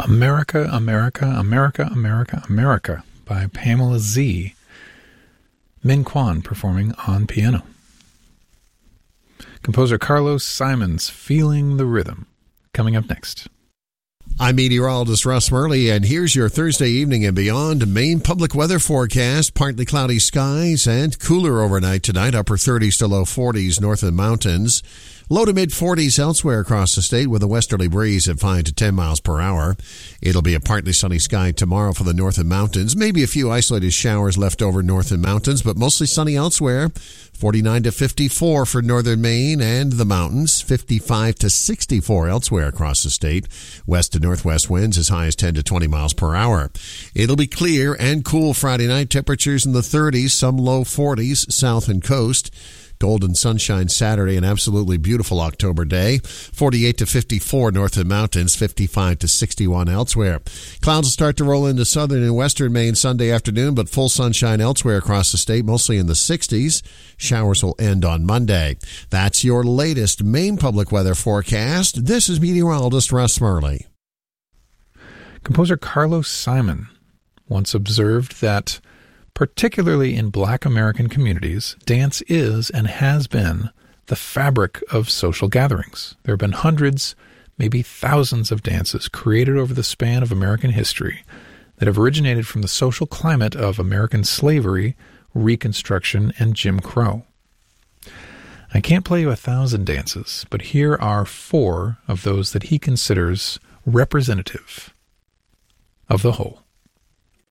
America, America, America, America, America by Pamela Z. Min Kwan performing on piano. Composer Carlos Simons, Feeling the Rhythm, coming up next. I'm meteorologist Russ Murley, and here's your Thursday evening and beyond Maine public weather forecast. Partly cloudy skies and cooler overnight tonight, upper 30s to low 40s north of the mountains. Low to mid 40s elsewhere across the state with a westerly breeze at 5 to 10 miles per hour. It'll be a partly sunny sky tomorrow for the north and mountains. Maybe a few isolated showers left over north and mountains, but mostly sunny elsewhere. 49 to 54 for northern Maine and the mountains. 55 to 64 elsewhere across the state. West to northwest winds as high as 10 to 20 miles per hour. It'll be clear and cool Friday night. Temperatures in the 30s, some low 40s south and coast. Golden sunshine Saturday, an absolutely beautiful October day. 48 to 54 north of the mountains, 55 to 61 elsewhere. Clouds will start to roll into southern and western Maine Sunday afternoon, but full sunshine elsewhere across the state, mostly in the 60s. Showers will end on Monday. That's your latest Maine public weather forecast. This is meteorologist Russ Murley. Composer Carlos Simon once observed that particularly in Black American communities, dance is and has been the fabric of social gatherings. There have been hundreds, maybe thousands of dances created over the span of American history that have originated from the social climate of American slavery, Reconstruction, and Jim Crow. I can't play you 1,000 dances, but here are 4 of those that he considers representative of the whole.